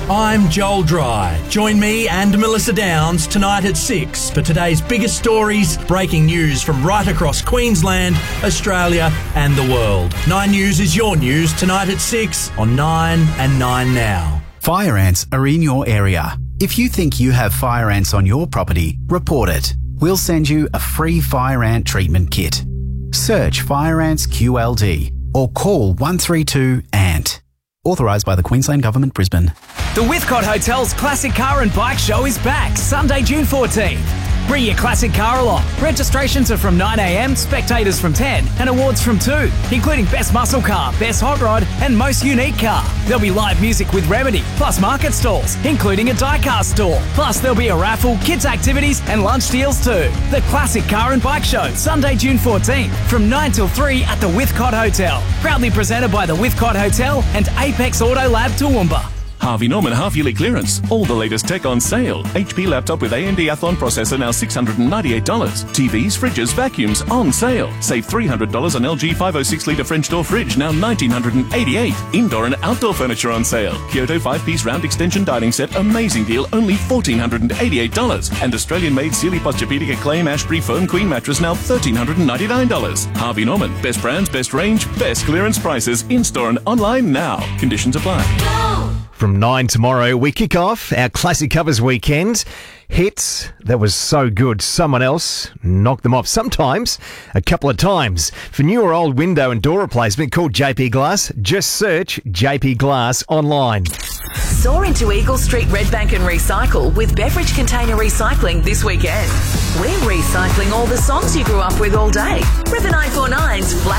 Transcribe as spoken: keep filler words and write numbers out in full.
I'm Joel Dry. Join me and Melissa Downs tonight at six for today's biggest stories, breaking news from right across Queensland, Australia and the world. Nine News is your news tonight at six on Nine and Nine Now. Fire ants are in your area. If you think you have fire ants on your property, report it. We'll send you a free fire ant treatment kit. Search Fire Ants Q L D or call one three two A N T. Authorised by the Queensland Government, Brisbane. The Withcott Hotel's Classic Car and Bike Show is back Sunday, June fourteenth. Bring your classic car along. Registrations are from nine a m, spectators from ten, and awards from two, including Best Muscle Car, Best Hot Rod, and Most Unique Car. There'll be live music with Remedy, plus market stalls, including a die-cast stall. Plus, there'll be a raffle, kids' activities, and lunch deals too. The Classic Car and Bike Show, Sunday, June fourteenth, from nine till three at the Withcott Hotel. Proudly presented by the Withcott Hotel and Apex Auto Lab Toowoomba. Harvey Norman half-yearly clearance. All the latest tech on sale. H P laptop with A M D Athlon processor now six hundred ninety-eight dollars. T Vs, fridges, vacuums on sale. Save three hundred dollars on L G five oh six litre French door fridge, now one thousand nine hundred eighty-eight dollars. Indoor and outdoor furniture on sale. Kyoto five-piece round extension dining set, amazing deal, only one thousand four hundred eighty-eight dollars. And Australian-made Sealy Posturepedic Acclaim Ashbury Foam Queen mattress, now one thousand three hundred ninety-nine dollars. Harvey Norman, best brands, best range, best clearance prices, in-store and online now. Conditions apply. Go! From nine tomorrow, we kick off our Classic Covers weekend. Hits that was so good, someone else knocked them off. Sometimes, a couple of times. For new or old window and door replacement, call J P Glass. Just search J P Glass online. Soar into Eagle Street Redbank and recycle with Beverage Container Recycling this weekend. We're recycling all the songs you grew up with all day. River nine four nine's Flash